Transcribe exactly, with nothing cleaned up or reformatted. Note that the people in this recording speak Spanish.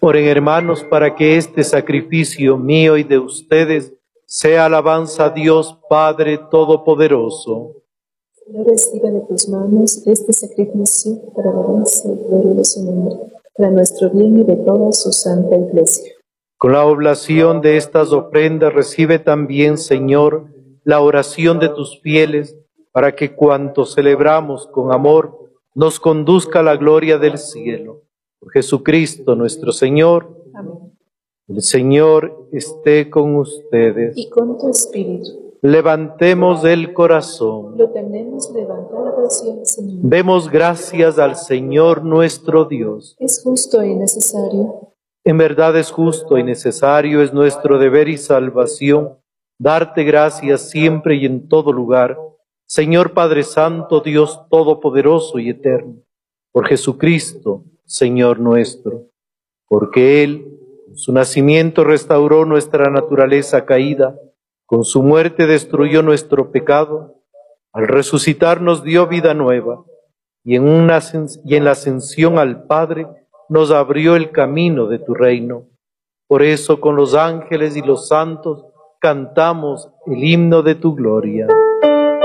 Oren, hermanos, para que este sacrificio mío y de ustedes sea alabanza a Dios Padre Todopoderoso. Señor, reciba de tus manos este sacrificio para la alabanza y gloria de su nombre, para nuestro bien y de toda su santa Iglesia. Con la oblación de estas ofrendas recibe también, Señor, la oración de tus fieles, para que cuanto celebramos con amor nos conduzca a la gloria del cielo. Por Jesucristo nuestro Señor. Amén. El Señor esté con ustedes. Y con tu espíritu. Levantemos el corazón. Lo tenemos levantado hacia el Señor. Demos gracias al Señor nuestro Dios. Es justo y necesario. En verdad es justo y necesario, es nuestro deber y salvación, darte gracias siempre y en todo lugar, Señor Padre Santo, Dios Todopoderoso y Eterno, por Jesucristo, Señor nuestro, porque Él, con su nacimiento restauró nuestra naturaleza caída, con su muerte destruyó nuestro pecado, al resucitar nos dio vida nueva, y en, una, y en la ascensión al Padre nos abrió el camino de tu reino. Por eso con los ángeles y los santos cantamos el himno de tu gloria.